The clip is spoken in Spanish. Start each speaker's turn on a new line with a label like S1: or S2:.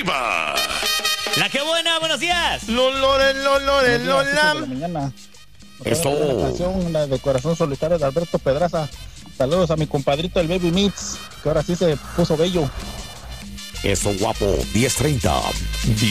S1: arriba.
S2: La que buena, buenos días.
S3: Lola.
S1: Eso.
S3: La canción, la de Corazón Solitario de Alberto Pedraza. Saludos a mi compadrito el Baby Mix, que ahora sí se puso bello.
S1: Eso, guapo. 10:30.